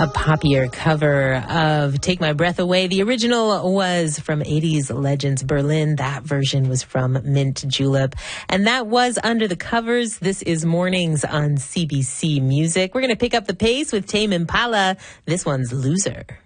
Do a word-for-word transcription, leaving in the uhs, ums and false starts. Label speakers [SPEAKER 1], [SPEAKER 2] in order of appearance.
[SPEAKER 1] a poppier cover of Take My Breath Away. The original was from eighties Legends Berlin. That version was from Mint Julep. And that was Under the Covers. This is Mornings on C B C Music. We're going to pick up the pace with Tame Impala. This one's Loser.